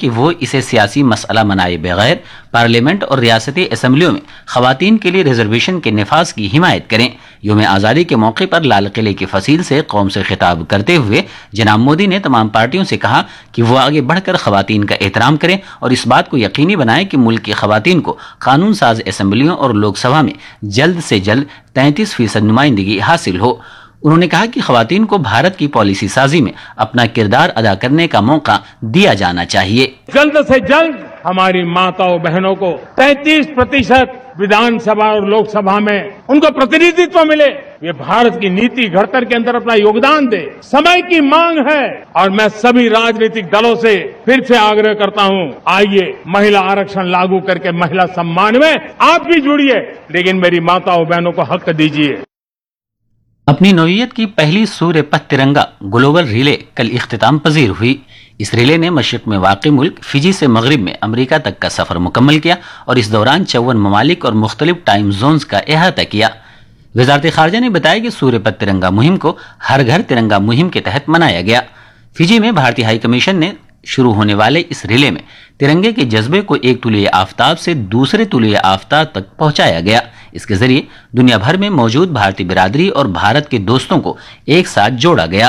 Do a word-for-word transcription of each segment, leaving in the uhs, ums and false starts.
کہ وہ اسے سیاسی مسئلہ بنائے بغیر پارلیمنٹ اور ریاستی اسمبلیوں میں خواتین کے لیے ریزرویشن کے نفاذ کی حمایت کریں۔ یوم آزادی کے موقع پر لال قلعے کی فصیل سے قوم سے خطاب کرتے ہوئے جناب مودی نے تمام پارٹیوں سے کہا کہ وہ آگے بڑھ کر خواتین کا احترام کریں اور اس بات کو یقینی بنائیں کہ ملک کی خواتین کو قانون ساز اسمبلیوں اور لوک سبھا میں جلد سے جلد تینتیس فیصد نمائندگی حاصل ہو۔ انہوں نے کہا کہ خواتین کو بھارت کی پالیسی سازی میں اپنا کردار ادا کرنے کا موقع دیا جانا چاہیے۔ جلد سے جلد ہماری ماتاؤں بہنوں کو تینتیس پرتیشت ودھان سبھا اور لوک سبھا میں ان کو پرتنیدھتو ملے، یہ بھارت کی نیتی گھڑتر کے اندر اپنا یوگدان دے، سمے کی مانگ ہے۔ اور میں سبھی راجنیتک دلوں سے پھر سے آگرہ کرتا ہوں، آئیے مہیلا آرکشن لاگو کر کے مہیلا سمان میں آپ بھی جڑیے، لیکن میری ماتاؤں بہنوں کو حق دیجیے۔ اپنی نوعیت کی پہلی سورہ پت ترنگا گلوبل ریلے کل اختتام پذیر ہوئی۔ اس ریلے نے مشرق میں واقع ملک فجی سے مغرب میں امریکہ تک کا سفر مکمل کیا اور اس دوران چون ممالک اور مختلف ٹائم زونز کا احاطہ کیا۔ وزارت خارجہ نے بتایا کہ سورہ پت ترنگا مہم کو ہر گھر ترنگا مہم کے تحت منایا گیا۔ فجی میں بھارتی ہائی کمیشن نے شروع ہونے والے اس ریلے میں ترنگے کے جذبے کو ایک طلوع آفتاب سے دوسرے طلوع آفتاب تک پہنچایا گیا۔ اس کے ذریعے دنیا بھر میں موجود بھارتی برادری اور بھارت کے دوستوں کو ایک ساتھ جوڑا گیا۔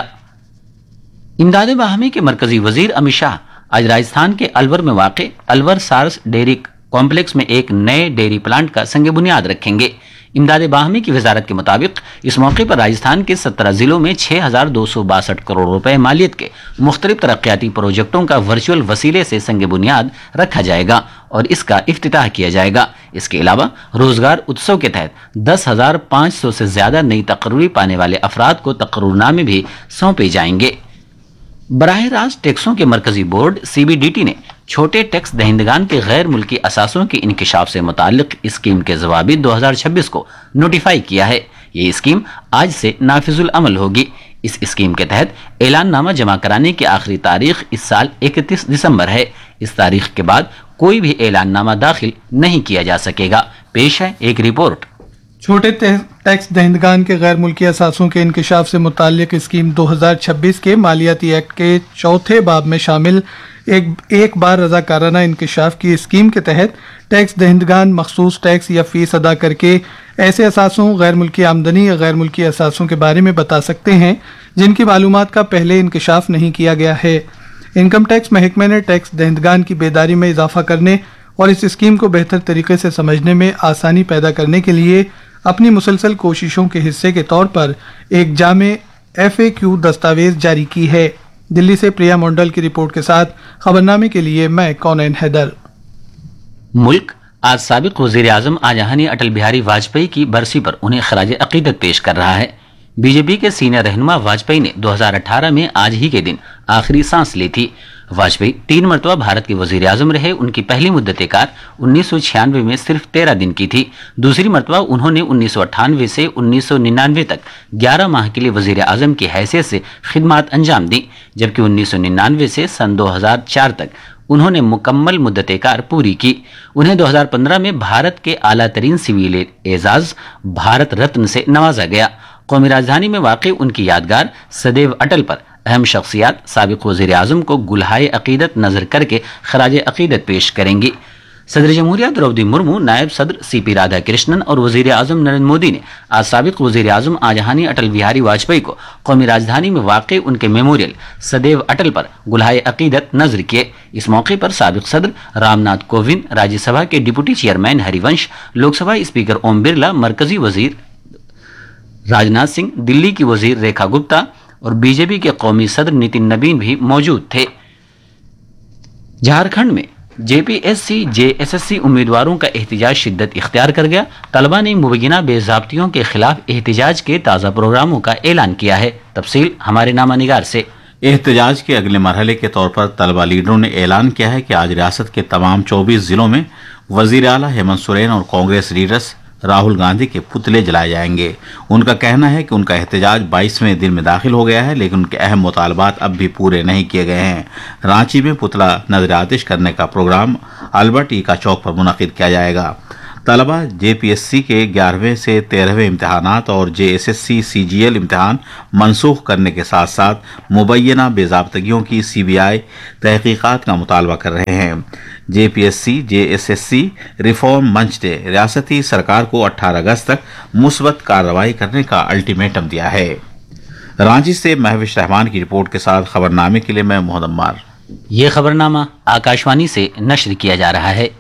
امداد باہمی کے مرکزی وزیر امت شاہ آج راجستھان کے الور میں واقع الور سارس ڈیری کمپلیکس میں ایک نئے ڈیری پلانٹ کا سنگ بنیاد رکھیں گے۔ امداد باہمی کی وزارت کے مطابق اس موقع پر راجستھان کے سترہ ضلعوں میں چھ ہزار دو سو باسٹھ کروڑ روپے مالیت کے مختلف ترقیاتی پروجیکٹوں کا ورچوئل وسیلے سے سنگ بنیاد رکھا جائے گا اور اس کا افتتاح کیا جائے گا۔ اس کے علاوہ روزگار اتسو کے تحت دس ہزار پانچ سو سے زیادہ نئی تقرری پانے والے افراد کو تقرر نامے بھی سونپے جائیں گے۔ براہ راست ٹیکسوں کے مرکزی board C B D T نے چھوٹے ٹیکس دہندگان کے غیر ملکی اثاثوں کے انکشاف سے متعلق اسکیم کے ضوابط دو ہزار چھبیس کو نوٹیفائی کیا ہے۔ یہ اسکیم آج سے نافذ العمل ہوگی۔ اس اسکیم کے تحت اعلان نامہ جمع کرانے کی آخری تاریخ اس سال اکتیس دسمبر ہے۔ اس تاریخ کے بعد کوئی بھی اعلان نامہ داخل نہیں کیا جا سکے گا۔ پیش ہے ایک رپورٹ۔ چھوٹے ٹیکس دہندگان کے غیر ملکی اثاثوں کے انکشاف سے متعلق اسکیم دو ہزار چھبیس کے مالیاتی ایکٹ کے چوتھے باب میں شامل ایک ایک بار رضاکارانہ انکشاف کی اسکیم کے تحت ٹیکس دہندگان مخصوص ٹیکس یا فیس ادا کر کے ایسے اثاثوں، غیر ملکی آمدنی یا غیر ملکی اثاثوں کے بارے میں بتا سکتے ہیں جن کی معلومات کا پہلے انکشاف نہیں کیا گیا ہے۔ انکم ٹیکس محکمے نے ٹیکس دہندگان کی بیداری میں اضافہ کرنے اور اس اسکیم کو بہتر طریقے سے سمجھنے میں آسانی پیدا کرنے کے لیے اپنی مسلسل کوششوں کے حصے کے طور پر ایک جامع ایف اے کیو دستاویز جاری کی ہے۔ دلی سے پریا مونڈل کی رپورٹ کے ساتھ خبرنامے کے لیے میں کونین حیدر۔ ملک آج سابق وزیر اعظم آجہانی اٹل بہاری واجپئی کی برسی پر انہیں خراج عقیدت پیش کر رہا ہے۔ بی جے پی کے سینئر رہنما واجپئی نے دو ہزار اٹھارہ میں آج ہی کے دن آخری سانس لی تھی۔ واجپئی تین مرتبہ بھارت کے وزیر اعظم رہے۔ ان کی پہلی مدت کار انیس سو چھیانوے میں صرف تیرہ دن کی تھی۔ دوسری مرتبہ انہوں نے انیس سو اٹھانوے سے انیس سو ننانوے تک گیارہ ماہ کے لیے وزیر اعظم کی حیثیت سے خدمات انجام دی، جبکہ انیس سو ننانوے سے سن دو ہزار چار تک انہوں نے مکمل مدت کار پوری کی۔ انہیں دو ہزار پندرہ میں بھارت کے اعلیٰ ترین سول اعزاز بھارت رتن سے نوازا گیا۔ قومی راجدھانی میں واقع ان کی یادگار سدیو اٹل پر اہم شخصیات سابق وزیر اعظم کو گلہائے عقیدت نظر کر کے خراج عقیدت پیش کریں گی۔ صدر جمہوریہ دروپدی مرمو، نائب صدر سی پی رادھا کرشنن اور وزیر اعظم نریندر مودی نے آج سابق وزیر اعظم آجہانی اٹل بہاری واجپئی کو قومی راجدھانی میں واقع ان کے میموریل سدیو اٹل پر گلہائے عقیدت نظر کیے۔ اس موقع پر سابق صدر رام ناتھ کووند، راجیہ سبھا کے ڈپٹی چیئرمین ہری ونش، لوک سبھا اسپیکر اوم برلا، مرکزی وزیر راجناتھ سنگھ، دلی کی وزیر ریکھا گپتا اور بی جے پی کے قومی صدر نتن نبین بھی موجود تھے۔ جھارکھنڈ میں جے P S C J S S C امیدواروں کا احتجاج شدت اختیار کر گیا۔ طلبہ نے مبینہ بے ضابطگیوں کے خلاف احتجاج کے تازہ پروگراموں کا اعلان کیا ہے۔ تفصیل ہمارے نامہ نگار سے۔ احتجاج کے اگلے مرحلے کے طور پر طلبہ لیڈروں نے اعلان کیا ہے کہ آج ریاست کے تمام چوبیس ضلعوں میں وزیر اعلیٰ ہیمنت سورین اور کانگریس لیڈرز راہل گاندھی کے پتلے جلائے جائیں گے۔ ان کا کہنا ہے کہ ان کا احتجاج بائیسویں دن میں داخل ہو گیا ہے، لیکن ان کے اہم مطالبات اب بھی پورے نہیں کیے گئے ہیں۔ رانچی میں پتلا نظر آتش کرنے کا پروگرام البرٹ ایکا چوک پر منعقد کیا جائے گا۔ طلبہ جے پی ایس سی کے گیارہویں سے تیرہویں امتحانات اور جے ایس ایس سی سی جی ایل امتحان منسوخ کرنے کے ساتھ ساتھ مبینہ بے ضابطگیوں کی سی بی آئی تحقیقات کا مطالبہ کر رہے ہیں۔ جے P S C J S S C reform منچ نے ریاستی سرکار کو اٹھارہ اگست تک مثبت کارروائی کرنے کا الٹیمیٹم دیا ہے۔ رانچی سے مہوش رحمان کی رپورٹ کے ساتھ خبرنامے کے لیے میں محمد عمار۔ یہ خبرنامہ آکاشوانی سے نشر کیا جا رہا ہے۔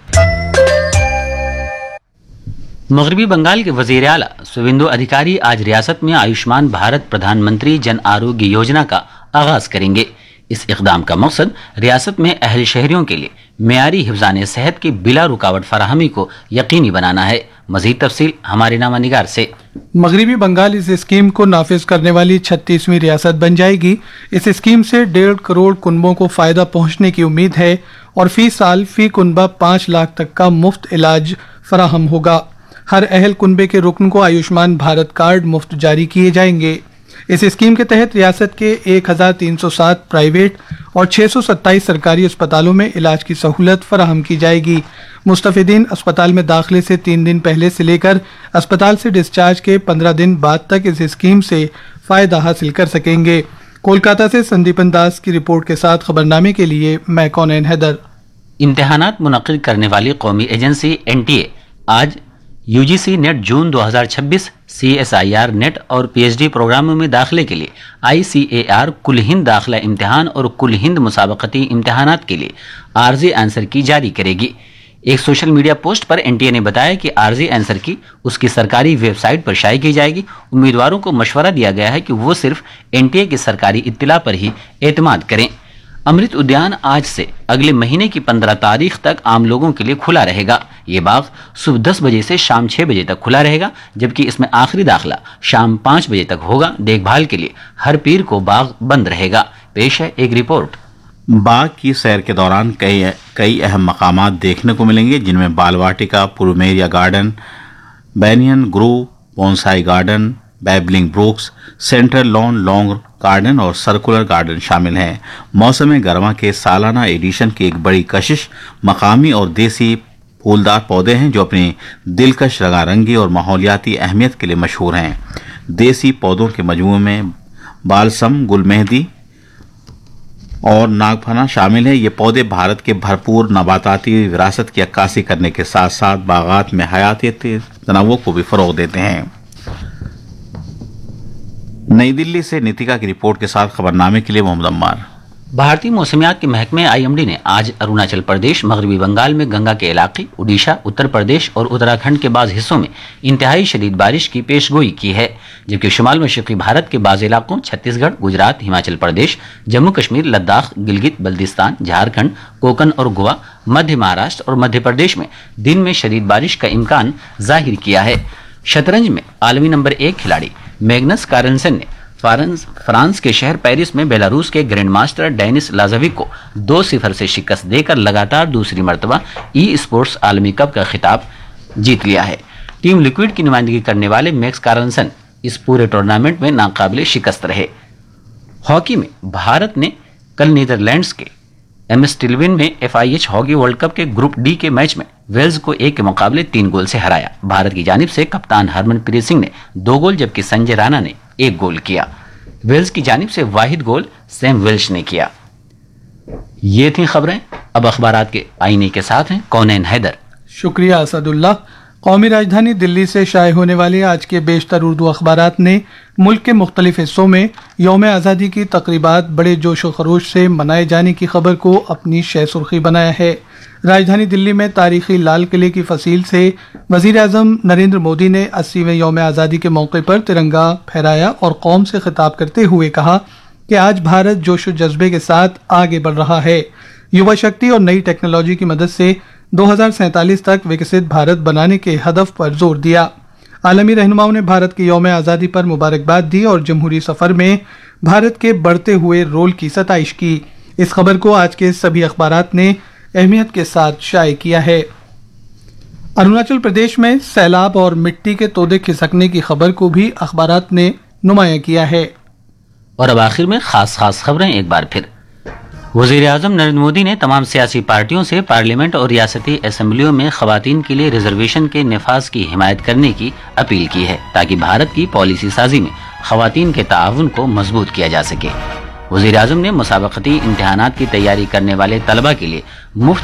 مغربی بنگال کے وزیر اعلیٰ سویندو ادھیکاری آج ریاست میں آیوشمان بھارت پردھان منتری جن آروگیہ یوجنا کا آغاز کریں گے۔ اس اقدام کا مقصد ریاست میں اہل شہریوں کے لیے معیاری حفظان صحت کی بلا رکاوٹ فراہمی کو یقینی بنانا ہے۔ مزید تفصیل ہمارے نامہ نگار سے۔ مغربی بنگال اس اسکیم کو نافذ کرنے والی چھتیسویں ریاست بن جائے گی۔ اس اسکیم سے ڈیڑھ کروڑ کنبوں کو فائدہ پہنچنے کی امید ہے اور فی سال فی کنبہ پانچ لاکھ تک کا مفت علاج فراہم ہوگا۔ ہر اہل کنبے کے رکن کو آیوشمان بھارت کارڈ مفت جاری کیے جائیں گے۔ اس اسکیم کے تحت ریاست کے ایک ہزار تین سو سات پرائیویٹ اور چھ سو ستائیس سرکاری اسپتالوں میں علاج کی سہولت فراہم کی جائے گی۔ مستفیدین اسپتال میں داخلے سے تین دن پہلے سے لے کر اسپتال سے ڈسچارج کے پندرہ دن بعد تک اس اسکیم سے فائدہ حاصل کر سکیں گے۔ کولکاتہ سے سندیپن داس کی رپورٹ کے ساتھ خبرنامے کے لیے میں کونین حیدر۔ امتحانات منعقد کرنے والی قومی ایجنسی این ٹی اے آج یو جی سی نیٹ جون دو ہزار چھبیس، C S I R net اور پی ایچ ڈی پروگراموں میں داخلے کے لیے آئی سی اے آر کل ہند داخلہ امتحان اور کل ہند مسابقتی امتحانات کے لیے عارضی آنسر کی جاری کرے گی۔ ایک social media post per N T A نے بتایا کہ عارضی آنسر کی اس کی سرکاری ویب سائٹ پر شائع کی جائے گی۔ امیدواروں کو مشورہ دیا گیا ہے کہ وہ صرف این ٹی اے کی سرکاری اطلاع پر ہی اعتماد کریں۔ امرت ادیان آج سے اگلے مہینے کی پندرہ تاریخ تک عام لوگوں کے لیے کھلا رہے گا۔ یہ باغ صبح دس بجے سے شام چھ بجے تک کھلا رہے گا، جبکہ اس میں آخری داخلہ شام پانچ بجے تک ہوگا۔ دیکھ بھال کے لیے ہر پیر کو باغ بند رہے گا۔ پیش ہے ایک رپورٹ۔ باغ کی سیر کے دوران کئی کئی اہم مقامات دیکھنے کو ملیں گے، جن میں بال Vatika, پلومیریا garden, Benin grove, bonsai garden, بیبلنگ Brookes, central lawn long garden اور سرکولر گارڈن شامل ہیں۔ موسم گرما کے سالانہ ایڈیشن کی ایک بڑی کشش مقامی اور دیسی پھولدار پودے ہیں جو اپنی دلکش رنگا رنگی اور ماحولیاتی اہمیت کے لیے مشہور ہیں۔ دیسی پودوں کے مجموعے میں بالسم، گل مہندی اور ناگفنا شامل ہیں۔ یہ پودے بھارت کے بھرپور نباتاتی وراثت کی عکاسی کرنے کے ساتھ ساتھ باغات میں حیاتیاتی تنوع کو بھی فروغ دیتے ہیں۔ نئی دلی سے نیتیکا کی رپورٹ کے ساتھ خبرنامے کے لیے محمد عمار۔ بھارتی موسمیات کے محکمے آئی ایم ڈی نے آج اروناچل پردیش، مغربی بنگال میں گنگا کے علاقے، اڈیشہ، اتر پردیش اور اتراکھنڈ کے بعض حصوں میں انتہائی شدید بارش کی پیش گوئی کی ہے، جبکہ شمال مشرقی بھارت کے بعض علاقوں چھتیس گڑھ، گجرات، ہماچل پردیش، جموں کشمیر، لداخ، گلگت بلتستان، جھارکھنڈ، کوکن اور گوا، مدھیہ مہاراشٹر اور مدھیہ پردیش میں دن میں شدید بارش کا امکان ظاہر کیا ہے۔ شطرنج میں عالمی نمبر ایک کھلاڑی میگنس کارلسن نے فرانس فرانس کے شہر پیرس میں بیلاروس کے گرینڈ ماسٹر ڈینس لازوی کو دو صفر سے شکست دے کر لگاتار دوسری مرتبہ ای اسپورٹس عالمی کپ کا خطاب جیت لیا ہے۔ ٹیم لیکوڈ کی نمائندگی کرنے والے میکس کارلسن اس پورے ٹورنامنٹ میں ناقابل شکست رہے۔ ہاکی میں بھارت نے کل نیدرلینڈز کے ایمسٹلوین میں F I H hockey world cup کے گروپ ڈی کے میچ میں ویلز کو ایک کے مقابلے تین گول سے ہرایا۔ بھارت کی جانب سے کپتان ہرمن پریت سنگھ نے دو گول جبکہ سنجے رانا نے ایک گول کیا۔ ویلز کی جانب سے واحد گول سیم ویلش نے کیا۔ یہ تھیں خبریں۔ اب اخبارات کے آئینے کے ساتھ ہیں کونین حیدر۔ شکریہ اسد اللہ۔ قومی راجدھانی دلی سے شائع ہونے والے آج کے بیشتر اردو اخبارات نے ملک کے مختلف حصوں میں یوم آزادی کی تقریبات بڑے جوش و خروش سے منائے جانے کی خبر کو اپنی شہ سرخی بنایا ہے۔ راجدھانی دلی میں تاریخی لال قلعے کی فصیل سے وزیر اعظم نریندر مودی نے اسیویں یوم آزادی کے موقع پر ترنگا پھہرایا اور قوم سے خطاب کرتے ہوئے کہا کہ آج بھارت جوش و جذبے کے ساتھ آگے بڑھ رہا ہے۔ یووا شکتی اور نئی ٹیکنالوجی کی مدد سے دو ہزار سینتالیس تک وکست بھارت بنانے کے ہدف پر زور دیا۔ عالمی رہنماؤں نے بھارت کی یوم آزادی پر مبارکباد دی اور جمہوری سفر میں بھارت کے بڑھتے ہوئے رول کی ستائش کی۔ اس خبر کو آج کے سبھی اخبارات نے اہمیت کے ساتھ شائع کیا ہے۔ اروناچل پردیش میں سیلاب اور مٹی کے تودے کھسکنے کی خبر کو بھی اخبارات نے نمایاں کیا ہے۔ اور اب آخر میں خاص خاص خبریں ایک بار پھر۔ وزیر اعظم نریندر مودی نے تمام سیاسی پارٹیوں سے پارلیمنٹ اور ریاستی اسمبلیوں میں خواتین کے لیے ریزرویشن کے نفاذ کی حمایت کرنے کی اپیل کی ہے تاکہ بھارت کی پالیسی سازی میں خواتین کے تعاون کو مضبوط کیا جا سکے۔ وزیر اعظم نے مسابقتی امتحانات کی تیاری کرنے والے طلبہ کے لیے مفت